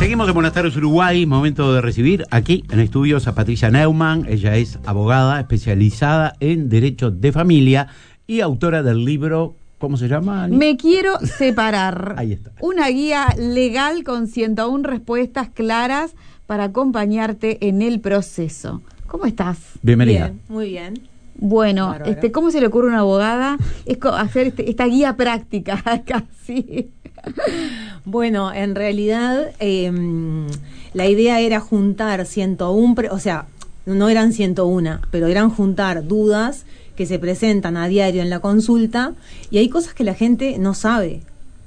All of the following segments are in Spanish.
Seguimos en Buenas tardes Uruguay, momento de recibir aquí en estudios a Patricia Neumann. Ella es abogada especializada en Derecho de Familia y autora del libro, ¿cómo se llama, Ani? Me quiero separar. Ahí está. Una guía legal con 101 respuestas claras para acompañarte en el proceso. ¿Cómo estás? Bienvenida. Bien, muy bien. Bueno, Bárbaro. ¿cómo se le ocurre a una abogada hacer esta guía práctica casi? Bueno, en realidad la idea era juntar 101, o sea, no eran 101, pero eran juntar dudas que se presentan a diario en la consulta y hay cosas que la gente no sabe.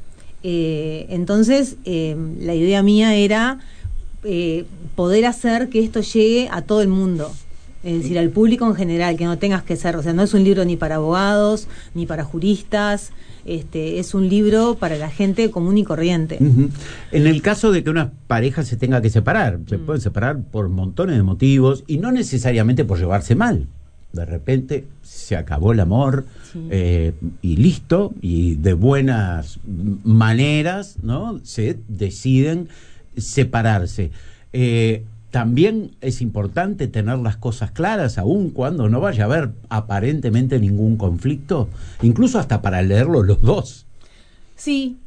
Entonces, la idea mía era poder hacer que esto llegue a todo el mundo. Es decir, al público en general, que no tengas que ser, o sea, no es un libro ni para abogados, ni para juristas, es un libro para la gente común y corriente. Uh-huh. En el caso de que una pareja se tenga que separar, se pueden separar por montones de motivos y no necesariamente por llevarse mal. De repente se acabó el amor, sí. Y listo, y de buenas maneras, ¿no? Se deciden separarse. También es importante tener las cosas claras, aun cuando no vaya a haber aparentemente ningún conflicto, incluso hasta para leerlo los dos. Sí.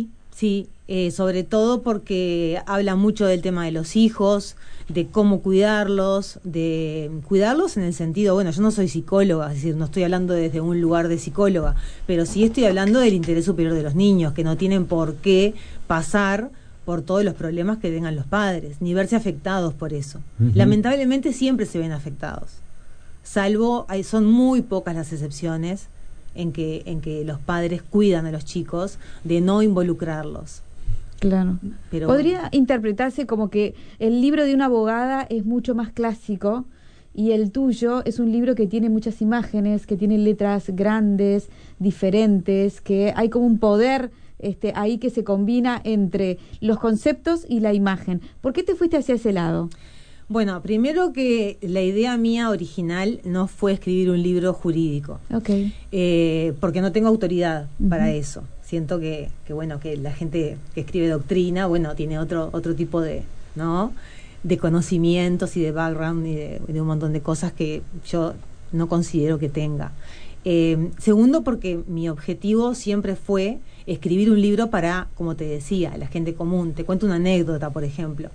Sobre todo porque habla mucho del tema de los hijos, de cómo cuidarlos en el sentido, bueno, yo no soy psicóloga, es decir, no estoy hablando desde un lugar de psicóloga, pero sí estoy hablando del interés superior de los niños, que no tienen por qué pasar por todos los problemas que tengan los padres, ni verse afectados por eso. Uh-huh. Lamentablemente siempre se ven afectados, salvo, son muy pocas las excepciones en que los padres cuidan a los chicos de no involucrarlos. Claro. Pero podría interpretarse como que el libro de una abogada es mucho más clásico y el tuyo es un libro que tiene muchas imágenes, que tiene letras grandes, diferentes, que hay como un poder ahí que se combina entre los conceptos y la imagen. ¿Por qué te fuiste hacia ese lado? Bueno, primero que la idea mía original no fue escribir un libro jurídico. Okay. Porque no tengo autoridad para eso. Siento que la gente que escribe doctrina, tiene otro tipo de conocimientos y de background y de un montón de cosas que yo no considero que tenga. Segundo, porque mi objetivo siempre fue escribir un libro para, como te decía, la gente común. Te cuento una anécdota, por ejemplo.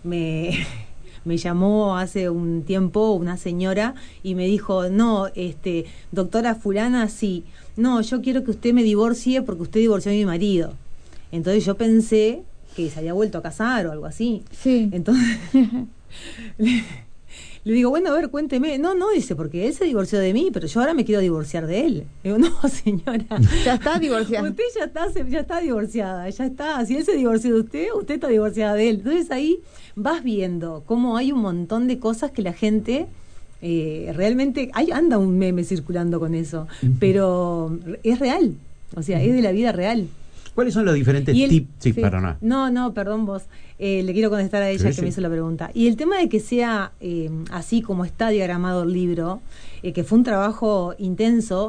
Me llamó hace un tiempo una señora y me dijo, no, doctora fulana, sí, no, yo quiero que usted me divorcie porque usted divorció a mi marido. Entonces yo pensé que se había vuelto a casar o algo así. Sí. Entonces le digo, bueno, a ver, cuénteme. No, dice, porque él se divorció de mí, pero yo ahora me quiero divorciar de él. Digo, no, señora. Ya está divorciada. Usted ya está divorciada, ya está. Si él se divorció de usted está divorciada de él. Entonces ahí vas viendo cómo hay un montón de cosas que la gente realmente... anda un meme circulando con eso, pero es real. O sea, es de la vida real. ¿Cuáles son los diferentes tips? Sí, perdona. No, perdón vos. Le quiero contestar a ella que me hizo la pregunta. Y el tema de que sea así como está diagramado el libro, que fue un trabajo intenso,